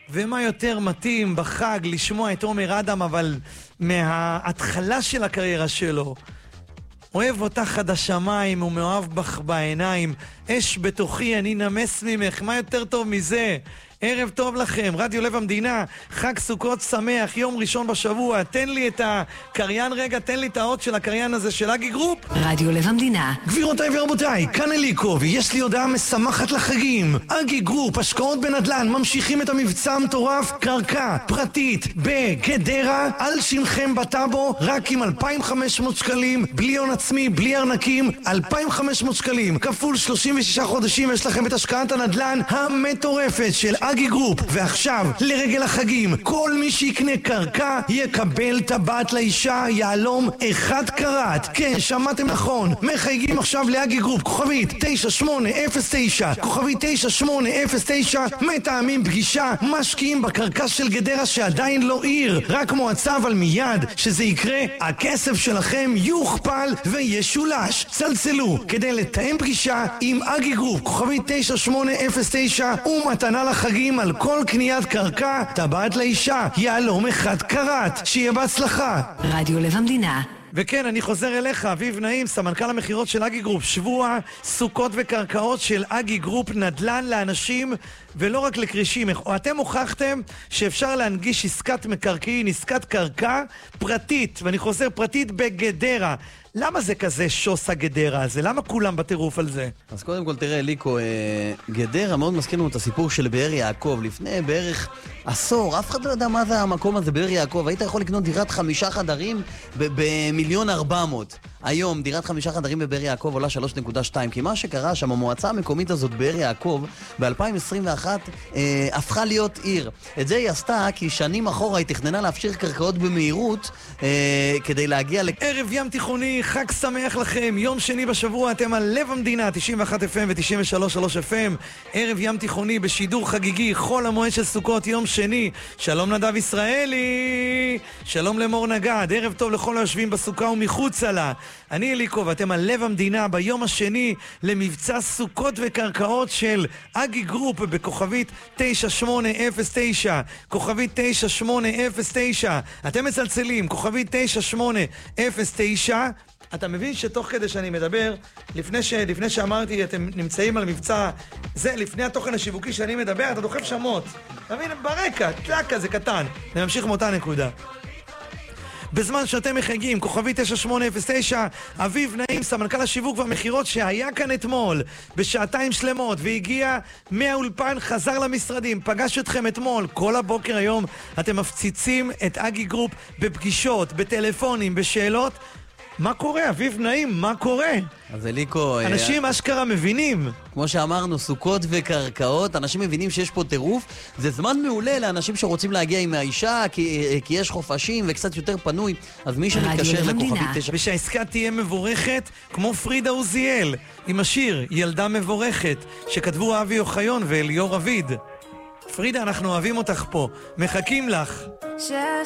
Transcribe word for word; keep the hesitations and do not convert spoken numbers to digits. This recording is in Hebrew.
ומה יותר מתאים בחג לשמוע את עומר אדם, אבל מההתחלה של הקריירה שלו. אוהב אותך עד השמיים ומאוהב בך בעיניים, אש בתוכי אני נמס ממך, מה יותר טוב מזה? ערב טוב לכם, רדיו לב המדינה, חג סוכות שמח, יום ראשון בשבוע. תן לי את הקריין רגע, תן לי את האות של הקריין הזה של אגי גרופ. רדיו לב המדינה. גבירותיי ורבותיי, כאן אליקו, ויש לי הודעה משמחת לחגים. אגי גרופ, השקעות בנדל"ן, ממשיכים את המבצע המטורף, קרקע פרטית בגדרה, על שמכם בטאבו, רק עם אלפיים וחמש מאות שקלים, בלי הון עצמי, בלי ארנקים, אלפיים וחמש מאות שקלים, כפול שלושים ושישה חודשים, יש לכם את השקעת הנדל"ן המטורפת של אגי גרופ. ועכשיו, לרגל החגים, כל מי שיקנה קרקע יקבל טבעת לאישה יעלום אחד קראט. כן, שמעתם נכון, מחייגים עכשיו לאגי גרופ, כוכבית תשע שמונה אפס תשע, כוכבית תשע שמונה אפס תשע, מתאמים פגישה, משקיעים בקרקע של גדרה שעדיין לא עיר, רק מועצה, אבל מיד שזה יקרה, הכסף שלכם יוכפל וישולש. צלצלו כדי לתאם פגישה עם אגי גרופ, כוכבית תשע שמונה אפס תשע, ומתנה לחגים על כל קניית קרקע, טבעת לאישה יעלום אחד קראט. שיהיה בהצלחה. רדיו לב המדינה. וכן, אני חוזר אליך, אביב נעים, סמנכ"ל המחירות של אגי גרופ. שבוע סוכות וקרקעות של אגי גרופ, נדל"ן לאנשים ולא רק לקרישים. אתם הוכחתם שאפשר להנגיש עסקת מקרקעין, עסקת קרקע פרטית, ואני חוזר, פרטית בגדרה. למה זה כזה שוס הגדרה הזה? למה כולם בטירוף על זה? אז קודם כל תראה, ליקו, אה, גדרה מאוד מזכיר לנו את הסיפור של באר יעקב. לפני בערך עשור, אף אחד לא יודע מה זה המקום הזה, באר יעקב. היית יכול לקנות דירת חמישה חדרים במיליון ארבע מאות. היום דירת חמישה חדרים בבאר יעקב עולה שלוש נקודה שתיים, כי מה שקרה שם, המועצה המקומית הזאת באר יעקב ב-אלפיים עשרים ואחת אה, הפכה להיות עיר. את זה היא עשתה כי שנים אחורה היא תכננה להפשיר קרקעות במהירות אה, כדי להגיע ל... ערב ים תיכוני, חג שמח לכם, יום שני בשבוע, אתם על לב המדינה, תשעים ואחת אף אם ו-תשעים ושלוש נקודה שלוש אף אם. ערב ים תיכוני בשידור חגיגי, חול המועד של סוכות, יום שני. שלום נדב ישראלי, שלום למור נגד, ערב טוב לכל היושבים בסוכה ומחוצה לה. אני אליקו ואתם על לב המדינה ביום השני למבצע סוכות וקרקעות של אגי גרופ בכוכבית תשע שמונה אפס תשע, כוכבית תשע שמונה אפס תשע. אתם מצלצלים, כוכבית תשע שמונה אפס תשע. אתה מבין שתוך כדי שאני מדבר, לפני, ש... לפני שאמרתי, אתם נמצאים על מבצע, זה לפני התוכן השיווקי שאני מדבר, אתה דוחף שמות. אתה מבין? ברקע, תלק כזה קטן. נמשיך מאותה נקודה. בזמן שאתם מחייגים, כוכבי תשע שמונה אפס תשע, אביב נעים, סמנכ"ל השיווק והמחירות שהיה כאן אתמול בשעתיים שלמות והגיע מהאולפן, חזר למשרדים, פגש אתכם אתמול, כל הבוקר היום אתם מפציצים את אגי גרופ בפגישות, בטלפונים, בשאלות. מה קורה, אביב נעים? מה קורה? אז אליקו... אנשים אשכרה מבינים. כמו שאמרנו, סוכות וקרקעות, אנשים מבינים שיש פה טירוף. זה זמן מעולה לאנשים שרוצים להגיע עם האישה, כי, כי יש חופשים וקצת יותר פנוי. אז מי שמתקשר לכוכבית תשע... ושהעסקה תהיה מבורכת, כמו פרידה עוזיאל, עם השיר ילדה מבורכת, שכתבו אבי אוחיון ואליאור אביד. פרידה, אנחנו אוהבים אותך פה, מחכים לך.